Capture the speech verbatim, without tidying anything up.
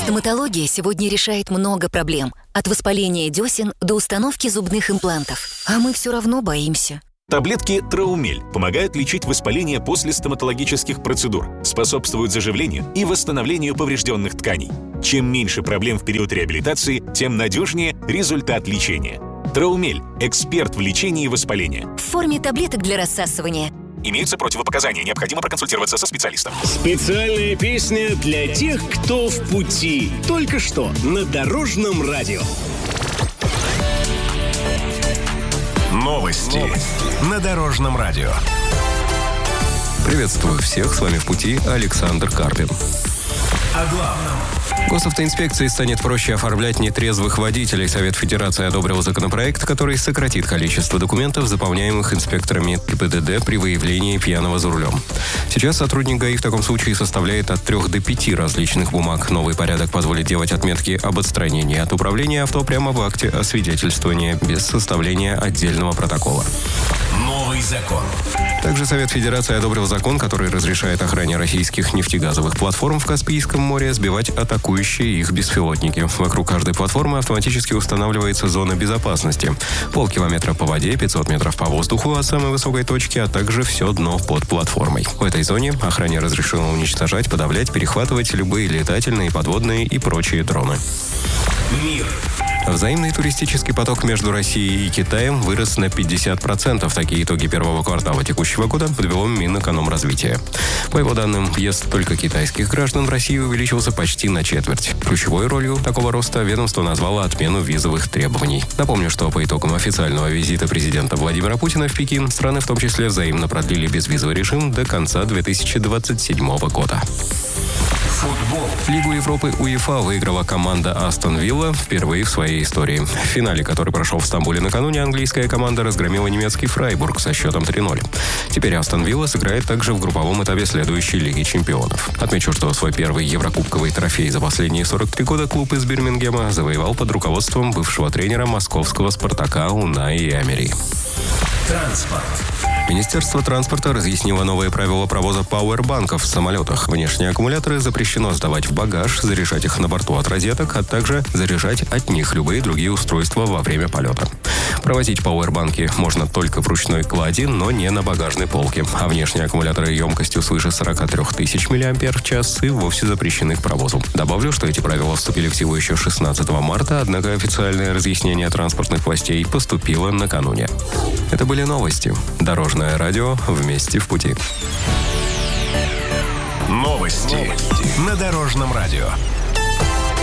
Стоматология сегодня решает много проблем. От воспаления десен до установки зубных имплантов. А мы все равно боимся. Таблетки Траумель помогают лечить воспаление после стоматологических процедур, способствуют заживлению и восстановлению поврежденных тканей. Чем меньше проблем в период реабилитации, тем надежнее результат лечения. Траумель – эксперт в лечении воспаления. В форме таблеток для рассасывания. Имеются противопоказания, необходимо проконсультироваться со специалистом. Специальная песня для тех, кто в пути. Только что на Дорожном радио. Новости на Дорожном радио. Приветствую всех, с вами в пути Александр Карпин. О главном. Госавтоинспекции станет проще оформлять нетрезвых водителей. Совет Федерации одобрил законопроект, который сократит количество документов, заполняемых инспекторами ГИБДД при выявлении пьяного за рулем. Сейчас сотрудник ГАИ в таком случае составляет от трех до пяти различных бумаг. Новый порядок позволит делать отметки об отстранении от управления авто прямо в акте освидетельствования, без составления отдельного протокола. Новый закон. Также Совет Федерации одобрил закон, который разрешает охране российских нефтегазовых платформ в Каспийском море сбивать атакующие их беспилотники. Вокруг каждой платформы автоматически устанавливается зона безопасности. Полкилометра по воде, пятьсот метров по воздуху от самой высокой точки, а также все дно под платформой. В этой зоне охране разрешено уничтожать, подавлять, перехватывать любые летательные, подводные и прочие дроны. Мир. Взаимный туристический поток между Россией и Китаем вырос на пятьдесят процентов. Такие итоги первого квартала текущего года подвело Минэкономразвития. По его данным, въезд только китайских граждан в Россию увеличился почти на четверть. Ключевой ролью такого роста ведомство назвало отмену визовых требований. Напомню, что по итогам официального визита президента Владимира Путина в Пекин страны в том числе взаимно продлили безвизовый режим до конца две тысячи двадцать седьмого года. Футбол. Лигу Европы УЕФА выиграла команда Астон Вилла впервые в своей истории. В финале, который прошел в Стамбуле накануне, английская команда разгромила немецкий Фрайбург со счетом три ноль. Теперь Астон Вилла сыграет также в групповом этапе следующей Лиги чемпионов. Отмечу, что свой первый еврокубковый трофей за последние сорок три года клуб из Бирмингема завоевал под руководством бывшего тренера московского «Спартака» Унаи Эмери. Транспорт. Министерство транспорта разъяснило новые правила провоза пауэрбанков в самолетах. Внешние аккумуляторы запрещено сдавать в багаж, заряжать их на борту от розеток, а также заряжать от них любые другие устройства во время полета. Провозить пауэрбанки можно только в ручной клади, но не на багажной полке. А внешние аккумуляторы емкостью свыше сорок три тысячи миллиампер-час и вовсе запрещены к провозу. Добавлю, что эти правила вступили в силу еще шестнадцатого марта, однако официальное разъяснение транспортных властей поступило накануне. Это были новости. Дорожное радио. Вместе в пути. Новости на Дорожном радио.